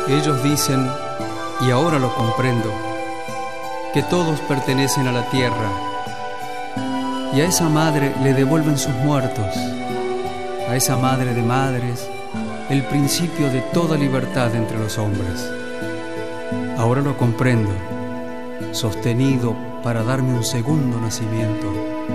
Ellos dicen, y ahora lo comprendo, que todos pertenecen a la tierra, y a esa madre le devuelven sus muertos, a esa madre de madres, el principio de toda libertad entre los hombres. Ahora lo comprendo, sostenido para darme un segundo nacimiento.